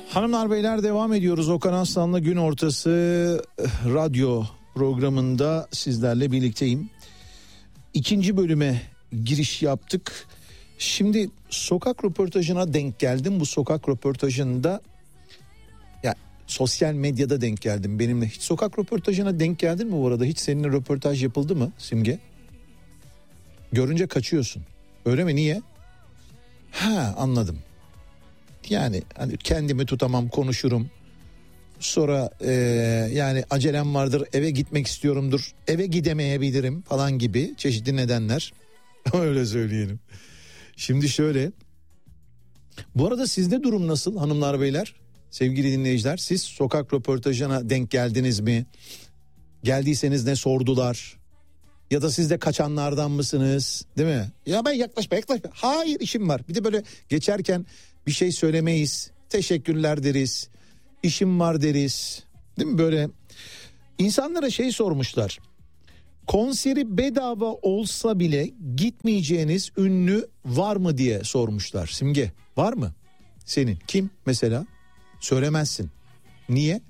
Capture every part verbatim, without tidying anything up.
Hanımlar beyler, devam ediyoruz. Okan Aslan'la Gün Ortası radyo programında sizlerle birlikteyim. İkinci bölüme giriş yaptık. Şimdi sokak röportajına denk geldim. Bu sokak röportajında ya sosyal medyada denk geldim benimle. Hiç sokak röportajına denk geldin mi bu arada? Hiç seninle röportaj yapıldı mı Simge? Görünce kaçıyorsun. Öyle mi? Niye? Ha, anladım. Yani hani kendimi tutamam, konuşurum. Sonra e, yani acelem vardır, eve gitmek istiyorumdur, eve gidemeyebilirim falan gibi çeşitli nedenler. Öyle söyleyelim. Şimdi şöyle. Bu arada sizde durum nasıl hanımlar beyler? Sevgili dinleyiciler, siz sokak röportajına denk geldiniz mi? Geldiyseniz ne sordular? Ya da siz de kaçanlardan mısınız? Değil mi? Ya ben yaklaşma yaklaşma. Hayır, işim var. Bir de böyle geçerken bir şey söylemeyiz. Teşekkürler deriz. İşim var deriz. Değil mi böyle? İnsanlara şey sormuşlar. Konseri bedava olsa bile gitmeyeceğiniz ünlü var mı diye sormuşlar. Simge, var mı? Senin kim mesela? Söylemezsin. Niye?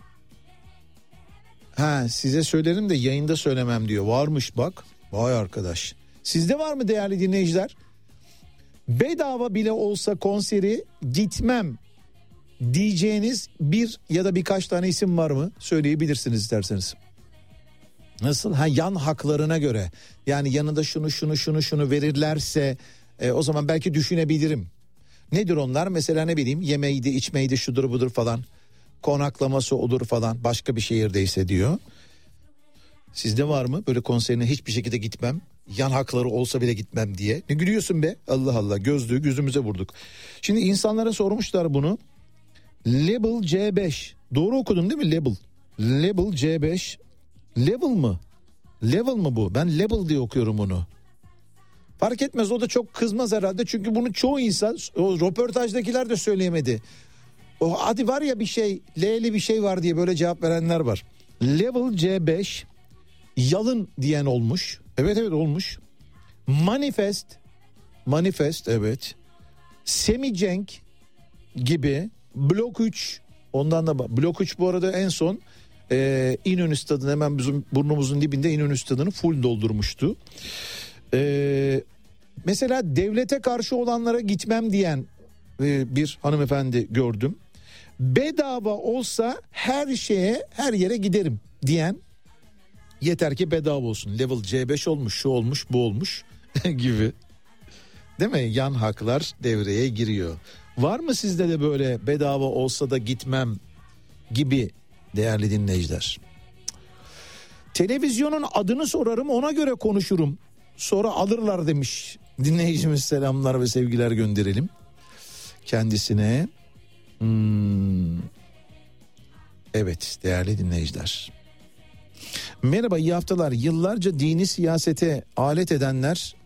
Ha, size söylerim de yayında söylemem diyor. Varmış bak. Vay arkadaş. Sizde var mı değerli dinleyiciler? Bedava bile olsa konseri gitmem diyeceğiniz bir ya da birkaç tane isim var mı? Söyleyebilirsiniz isterseniz. Nasıl? Ha, yan haklarına göre. Yani yanında şunu şunu şunu şunu verirlerse e, o zaman belki düşünebilirim. Nedir onlar? Mesela ne bileyim, yemeğiydi, içmeydi, şudur budur falan. Konaklaması olur falan, başka bir şehirdeyse diyor. Sizde var mı böyle konserine hiçbir şekilde gitmem, yan hakları olsa bile gitmem diye? Ne gülüyorsun be? Allah Allah, gözlüğü gözümüze vurduk. Şimdi insanlara sormuşlar bunu. Level C beş, doğru okudum değil mi? Level Level C beş. Level mı? Level mı bu? Ben level diye okuyorum onu. Fark etmez, o da çok kızmaz herhalde. Çünkü bunu çoğu insan, o röportajdakiler de söyleyemedi. O hadi var ya bir şey, L'li bir şey var diye böyle cevap verenler var. Level C beş, yalın diyen olmuş. Evet evet olmuş. Manifest, Manifest evet. Semicenk gibi. Blok üç, ondan da Blok üç bu arada en son e, İnönü Stadı'nın hemen bizim burnumuzun dibinde İnönü Stadı'nı full doldurmuştu. E, mesela devlete karşı olanlara gitmem diyen e, bir hanımefendi gördüm. Bedava olsa her şeye, her yere giderim diyen, yeter ki bedava olsun. Level C beş olmuş, şu olmuş, bu olmuş gibi. Değil mi? Yan haklar devreye giriyor. Var mı sizde de böyle bedava olsa da gitmem gibi değerli dinleyiciler? Televizyonun adını sorarım, ona göre konuşurum. Sonra alırlar demiş dinleyicimiz, selamlar ve sevgiler gönderelim kendisine. Hmm. Evet değerli dinleyiciler. Merhaba, iyi haftalar. Yıllarca dini siyasete alet edenler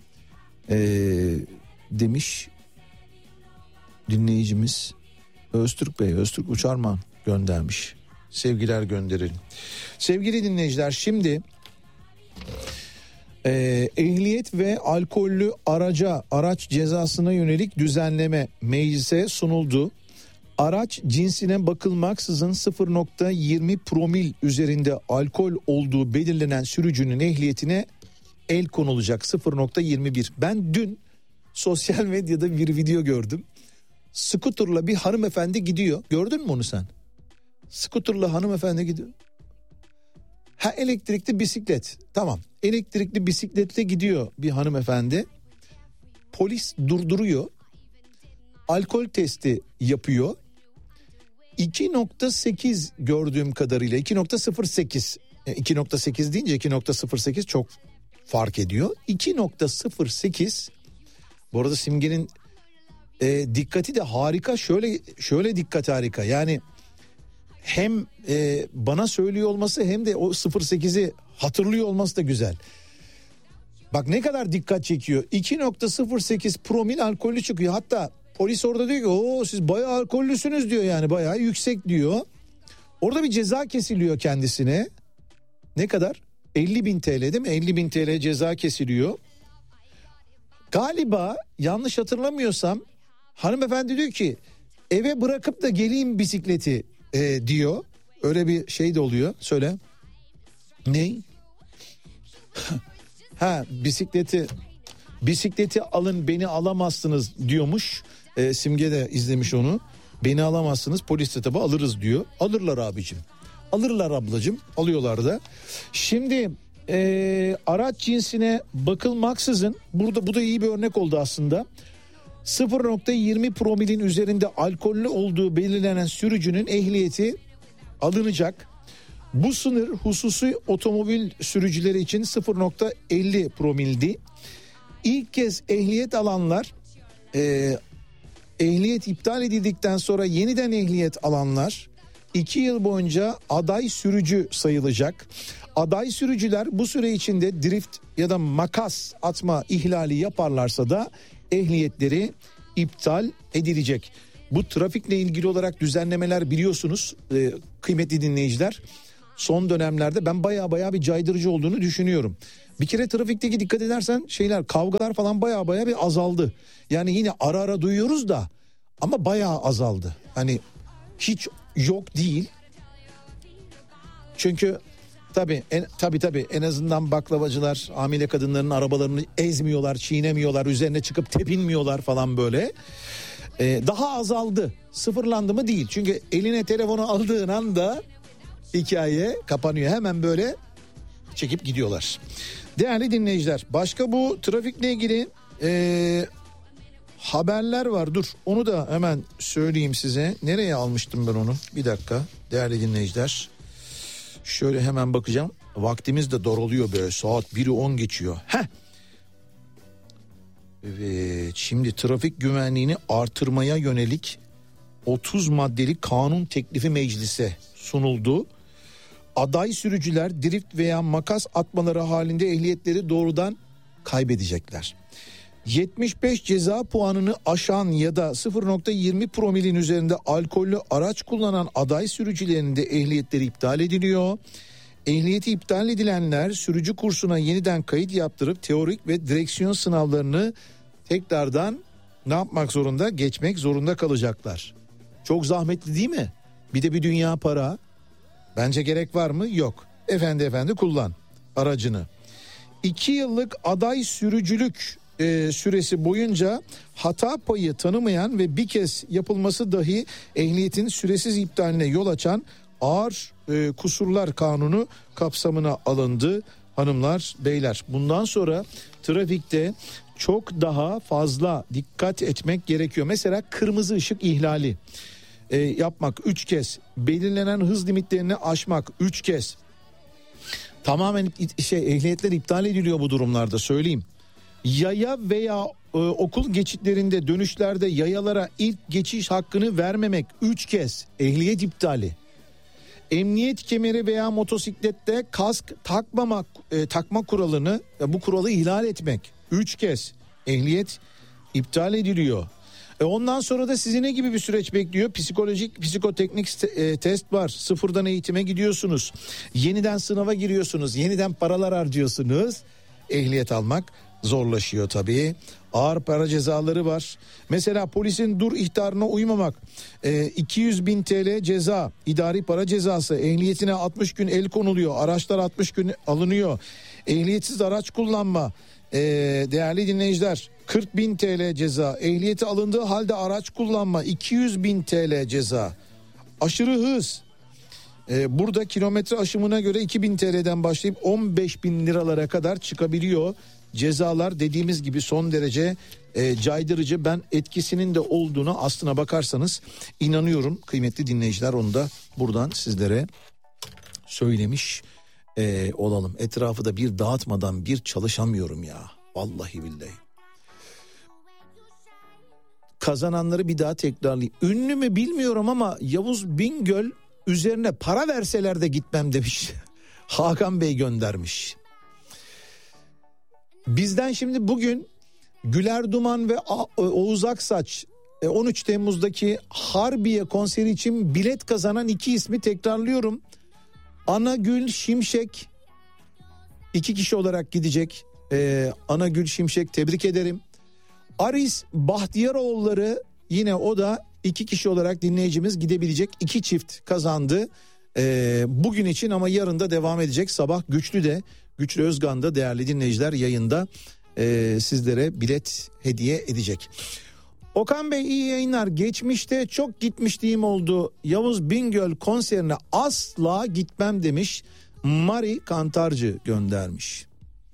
ee, demiş dinleyicimiz Öztürk Bey, Öztürk Uçarman göndermiş. Sevgiler gönderelim. Sevgili dinleyiciler, şimdi e, ehliyet ve alkollü araca araç cezasına yönelik düzenleme meclise sunuldu. Araç cinsine bakılmaksızın sıfır nokta yirmi promil üzerinde alkol olduğu belirlenen sürücünün ehliyetine el konulacak. sıfır nokta yirmi bir. Ben dün sosyal medyada bir video gördüm. Skuterla bir hanımefendi gidiyor. Gördün mü onu sen? Skuterla hanımefendi gidiyor. Ha, elektrikli bisiklet. Tamam. Elektrikli bisikletle gidiyor bir hanımefendi. Polis durduruyor. Alkol testi yapıyor. iki nokta sekiz gördüğüm kadarıyla, iki nokta sıfır sekiz. iki nokta sekiz deyince iki nokta sıfır sekiz çok fark ediyor. iki nokta sıfır sekiz. Bu arada Simge'nin e, dikkati de harika. Şöyle şöyle dikkat harika. Yani hem e, bana söylüyor olması hem de o sıfır sekizi hatırlıyor olması da güzel. Bak ne kadar dikkat çekiyor. iki nokta sıfır sekiz promil alkollü çıkıyor. Hatta polis orada diyor ki o siz bayağı alkollüsünüz diyor, yani bayağı yüksek diyor. Orada bir ceza kesiliyor kendisine. Ne kadar? elli bin T L değil mi? elli bin T L ceza kesiliyor. Galiba yanlış hatırlamıyorsam hanımefendi diyor ki eve bırakıp da geleyim bisikleti e, diyor. Öyle bir şey de oluyor. Söyle. Ney? ha bisikleti bisikleti alın beni alamazsınız diyormuş. E, Simge de izlemiş onu. Beni alamazsınız, polis de tabi alırız diyor. Alırlar abicim. Alırlar ablacım. Alıyorlar da. Şimdi e, araç cinsine bakılmaksızın, burada bu da iyi bir örnek oldu aslında. sıfır nokta yirmi promilin üzerinde alkollü olduğu belirlenen sürücünün ehliyeti alınacak. Bu sınır hususi otomobil sürücüleri için sıfır nokta elli promildi. İlk kez ehliyet alanlar, e, ehliyet iptal edildikten sonra yeniden ehliyet alanlar iki yıl boyunca aday sürücü sayılacak. Aday sürücüler bu süre içinde drift ya da makas atma ihlali yaparlarsa da ehliyetleri iptal edilecek. Bu trafikle ilgili olarak düzenlemeler biliyorsunuz e, kıymetli dinleyiciler. Son dönemlerde ben baya baya bir caydırıcı olduğunu düşünüyorum. Bir kere trafikteki dikkat edersen şeyler, kavgalar falan baya baya bir azaldı. Yani yine ara ara duyuyoruz da ama baya azaldı. Hani hiç yok değil. Çünkü tabii en, tabii tabii en azından baklavacılar hamile kadınların arabalarını ezmiyorlar, çiğnemiyorlar, üzerine çıkıp tepinmiyorlar falan böyle. Ee, daha azaldı. Sıfırlandı mı değil. Çünkü eline telefonu aldığın anda hikaye kapanıyor. Hemen böyle çekip gidiyorlar. Değerli dinleyiciler, başka bu trafikle ilgili ee, haberler var. Dur onu da hemen söyleyeyim size. Nereye almıştım ben onu? Bir dakika değerli dinleyiciler. Şöyle hemen bakacağım. Vaktimiz de daralıyor böyle, saat biri on geçiyor. Heh. Evet, şimdi trafik güvenliğini artırmaya yönelik otuz maddelik kanun teklifi meclise sunuldu. Aday sürücüler drift veya makas atmaları halinde ehliyetleri doğrudan kaybedecekler. yetmiş beş ceza puanını aşan ya da sıfır nokta yirmi promilin üzerinde alkollü araç kullanan aday sürücülerin de ehliyetleri iptal ediliyor. Ehliyeti iptal edilenler sürücü kursuna yeniden kayıt yaptırıp teorik ve direksiyon sınavlarını tekrardan ne yapmak zorunda? Geçmek zorunda kalacaklar. Çok zahmetli değil mi? Bir de bir dünya para. Bence gerek var mı? Yok. Efendi efendi kullan aracını. İki yıllık aday sürücülük e, süresi boyunca hata payı tanımayan ve bir kez yapılması dahi ehliyetin süresiz iptaline yol açan ağır e, kusurlar kanunu kapsamına alındı. Hanımlar, beyler, bundan sonra trafikte çok daha fazla dikkat etmek gerekiyor. Mesela kırmızı ışık ihlali e, yapmak üç kez, belirlenen hız limitlerini aşmak üç kez. Tamamen şey ehliyetler iptal ediliyor bu durumlarda, söyleyeyim. Yaya veya e, okul geçitlerinde, dönüşlerde yayalara ilk geçiş hakkını vermemek üç kez ehliyet iptali. Emniyet kemeri veya motosiklette kask takmamak e, takma kuralını, e, bu kuralı ihlal etmek üç kez ehliyet iptal ediliyor. E ondan sonra da sizi ne gibi bir süreç bekliyor? Psikolojik, psikoteknik e, test var. Sıfırdan eğitime gidiyorsunuz. Yeniden sınava giriyorsunuz. Yeniden paralar harcıyorsunuz. Ehliyet almak zorlaşıyor tabii. Ağır para cezaları var. Mesela polisin dur ihtarına uymamak, e, iki yüz bin TL ceza, idari para cezası, ehliyetine altmış gün el konuluyor, araçlar altmış gün alınıyor. Ehliyetsiz araç kullanma, e, değerli dinleyiciler, kırk bin TL ceza, ehliyeti alındığı halde araç kullanma, iki yüz bin TL ceza. Aşırı hız, e, burada kilometre aşımına göre iki bin TL'den başlayıp on beş bin liralara kadar çıkabiliyor. Cezalar dediğimiz gibi son derece e, caydırıcı. Ben etkisinin de olduğuna aslına bakarsanız inanıyorum kıymetli dinleyiciler, onu da buradan sizlere söylemiş e, olalım. Etrafı da bir dağıtmadan bir çalışamıyorum ya, vallahi billahi. Kazananları bir daha tekrarlayayım. Ünlü mü bilmiyorum ama Yavuz Bingöl üzerine para verseler de gitmem demiş. Hakan Bey göndermiş. Bizden şimdi bugün Güler Duman ve Oğuz Aksaç on üç Temmuz'daki Harbiye konseri için bilet kazanan iki ismi tekrarlıyorum. Anagül Şimşek iki kişi olarak gidecek. Ee, Anagül Şimşek, tebrik ederim. Aris Bahtiyaroğulları yine o da iki kişi olarak dinleyicimiz gidebilecek, iki çift kazandı ee, bugün için, ama yarın da devam edecek. Sabah Güçlü de, Güçlü Özgan da değerli dinleyiciler yayında e, sizlere bilet hediye edecek. Okan Bey iyi yayınlar. Geçmişte çok gitmişliğim oldu. Yavuz Bingöl konserine asla gitmem demiş. Mari Kantarcı göndermiş.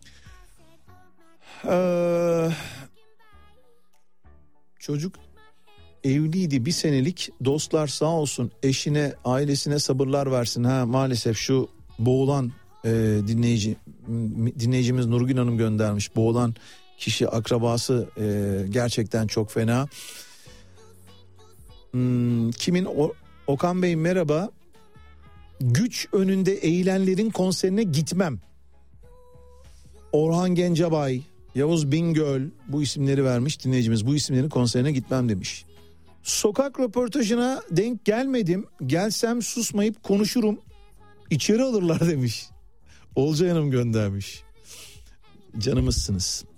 Ee, çocuk evliydi bir senelik, dostlar sağ olsun, eşine ailesine sabırlar versin. Ha maalesef şu boğulan e, dinleyici dinleyicimiz Nurgün Hanım göndermiş. Boğulan kişi akrabası e, gerçekten çok fena. Hmm, kimin o, Okan Bey merhaba. Güç önünde eğilenlerin konserine gitmem. Orhan Gencebay, Yavuz Bingöl, bu isimleri vermiş dinleyicimiz. Bu isimlerin konserine gitmem demiş. Sokak röportajına denk gelmedim. Gelsem susmayıp konuşurum. İçeri alırlar demiş. Olcay Hanım göndermiş. Canımızsınız.